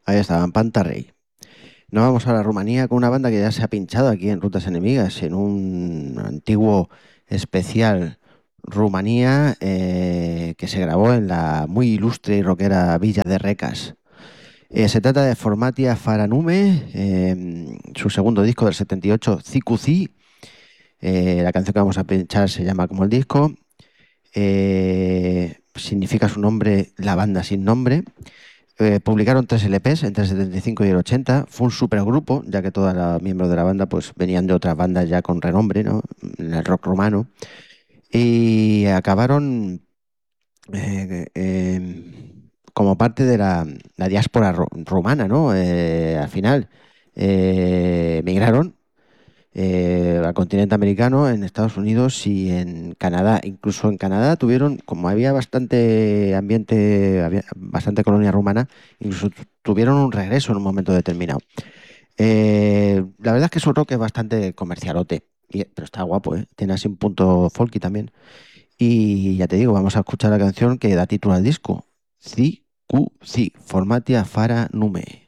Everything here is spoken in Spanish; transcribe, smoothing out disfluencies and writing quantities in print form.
Ahí estaban, Pantarrey. Nos vamos a la Rumanía con una banda que ya se ha pinchado aquí en Rutas Enemigas, en un antiguo especial Rumanía que se grabó en la muy ilustre y rockera Villa de Recas. Se trata de Formatia Faranume, su segundo disco del 78, CQC. La canción que vamos a pinchar se llama como el disco. Significa su nombre La Banda Sin Nombre. Publicaron tres LPs entre el 75 y el 80. Fue un supergrupo, ya que todos los miembros de la banda pues, venían de otras bandas ya con renombre, ¿no? En el rock romano. Y acabaron como parte de la diáspora rumana, ¿no? Al final migraron al continente americano, en Estados Unidos y en Canadá. Incluso en Canadá tuvieron, como había bastante ambiente, había bastante colonia rumana, incluso tuvieron un regreso en un momento determinado. La verdad es que su rock es bastante comercialote, pero está guapo, ¿eh? Tiene así un punto folky también. Y ya te digo, vamos a escuchar la canción que da título al disco. Si, Cu, Si, Formatia Fara Nume.